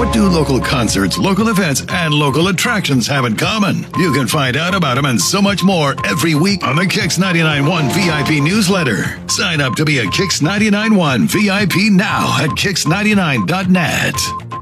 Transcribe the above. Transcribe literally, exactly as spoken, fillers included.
What do local concerts, local events, and local attractions have in common? You can find out about them and so much more every week on the Kix ninety-nine point one V I P newsletter. Sign up to be a Kix ninety-nine point one V I P now at kix ninety-nine dot net.